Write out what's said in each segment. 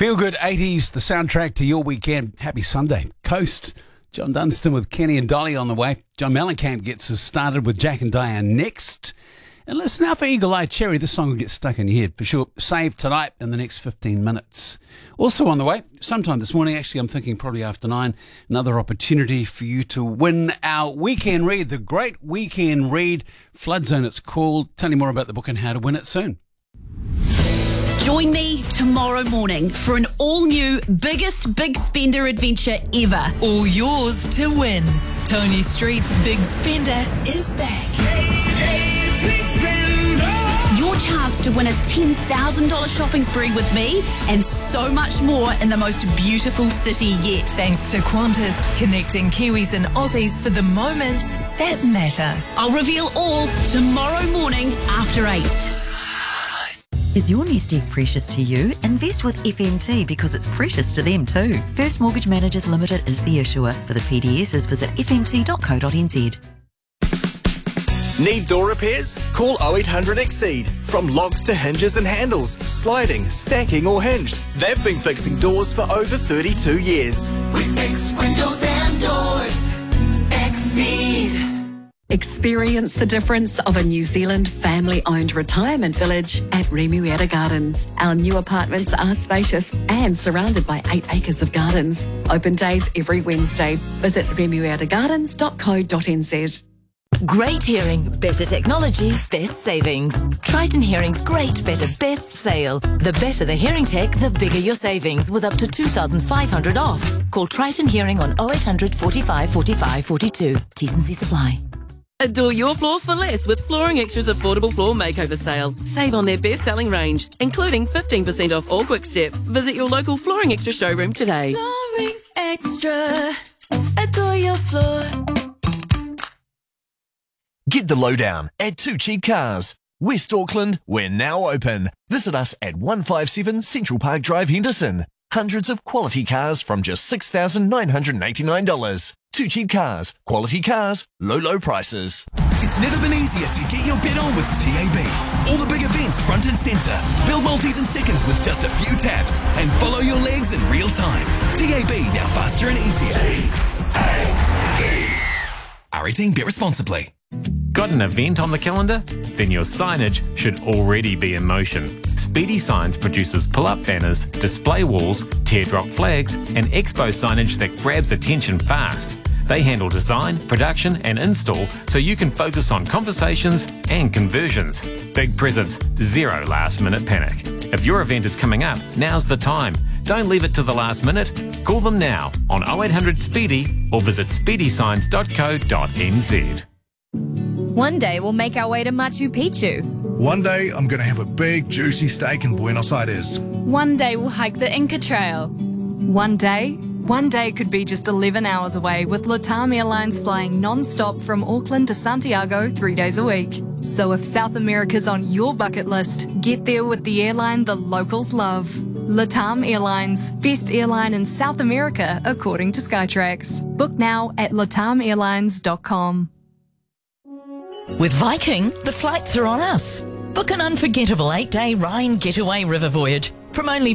Feel Good 80s, the soundtrack to your weekend. Happy Sunday. Coast, John Dunstan with Kenny and Dolly on the way. John Mellencamp gets us started with Jack and Diane next. And listen out for Eagle Eye Cherry. This song will get stuck in your head for sure. Save tonight in the next 15 minutes. Also on the way, sometime this morning, actually I'm thinking probably after 9, another opportunity for you to win our weekend read, the Great Weekend Read. Flood Zone it's called. Tell you more about the book and how to win it soon. Join me tomorrow morning for an all-new, biggest big spender adventure ever. All yours to win. Tony Street's Big Spender is back. Your chance to win a $10,000 shopping spree with me and so much more in the most beautiful city yet. Thanks to Qantas, connecting Kiwis and Aussies for the moments that matter. I'll reveal all tomorrow morning after 8. Is your nest egg precious to you? Invest with FMT because it's precious to them too. First Mortgage Managers Limited is the issuer. For the PDSs, visit fmt.co.nz. Need door repairs? Call 0800 Exceed. From locks to hinges and handles, sliding, stacking or hinged. They've been fixing doors for over 32 years. We fix windows and doors. Exceed. Experience the difference of a New Zealand family-owned retirement village at Remuera Gardens. Our new apartments are spacious and surrounded by 8 acres of gardens. Open days every Wednesday. Visit remueragardens.co.nz. Great hearing, better technology, best savings. Triton Hearing's Great Better Best Sale. The better the hearing tech, the bigger your savings, with up to $2,500 off. Call Triton Hearing on 0800 45 45 42. T's and C's apply. Adore your floor for less with Flooring Extra's affordable floor makeover sale. Save on their best-selling range, including 15% off all Quick Step. Visit your local Flooring Extra showroom today. Flooring Extra. Adore your floor. Get the lowdown at Two Cheap Cars. West Auckland, we're now open. Visit us at 157 Central Park Drive, Henderson. Hundreds of quality cars from just $6,989. Two Cheap Cars, quality cars, low prices. It's never been easier to get your bet on with TAB. All the big events front and centre. Build multis in seconds with just a few taps and follow your legs in real time. TAB, now faster and easier. R18, bet responsibly. Got an event on the calendar? Then your signage should already be in motion. Speedy Signs produces pull-up banners, display walls, teardrop flags, and expo signage that grabs attention fast. They handle design, production, and install so you can focus on conversations and conversions. Big presents, zero last-minute panic. If your event is coming up, now's the time. Don't leave it to the last minute. Call them now on 0800 Speedy or visit speedysigns.co.nz. One day we'll make our way to Machu Picchu. One day I'm going to have a big juicy steak in Buenos Aires. One day we'll hike the Inca Trail. One day could be just 11 hours away with LATAM Airlines flying non-stop from Auckland to Santiago 3 days a week. So if South America's on your bucket list, get there with the airline the locals love. LATAM Airlines, best airline in South America according to Skytrax. Book now at latameairlines.com. With Viking, the flights are on us. Book an unforgettable 8-day Rhine getaway river voyage from only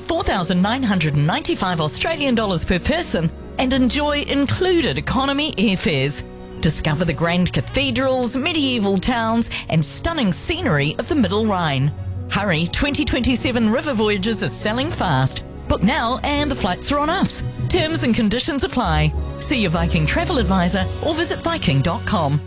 $4,995 Australian dollars per person and enjoy included economy airfares. Discover the grand cathedrals, medieval towns and stunning scenery of the Middle Rhine. Hurry, 2027 river voyages are selling fast. Book now and the flights are on us. Terms and conditions apply. See your Viking travel advisor or visit viking.com.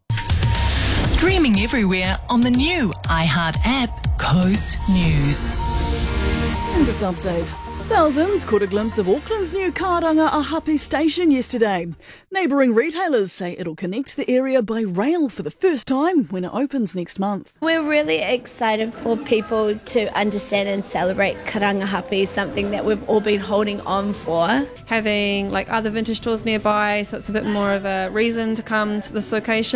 Streaming everywhere on the new iHeart app, Coast News. In this update, thousands caught a glimpse of Auckland's new Karanga Ahapi station yesterday. Neighbouring retailers say it'll connect the area by rail for the first time when it opens next month. We're really excited for people to understand and celebrate Karangahape, something that we've all been holding on for. Having like other vintage stores nearby, so it's a bit more of a reason to come to this location.